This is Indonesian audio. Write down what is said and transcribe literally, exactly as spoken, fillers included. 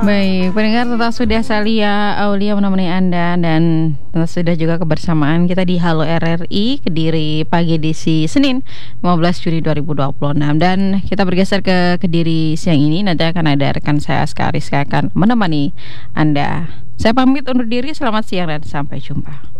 Baik, pendengar tetap sudah Salia Aulia menemani Anda dan tetap sudah juga kebersamaan kita di Halo R R I Kediri pagi edisi Senin lima belas Juli dua ribu dua puluh enam. Dan kita bergeser ke Kediri siang ini, nanti akan ada rekan saya Aska Ariska akan menemani Anda. Saya pamit undur diri, selamat siang dan sampai jumpa.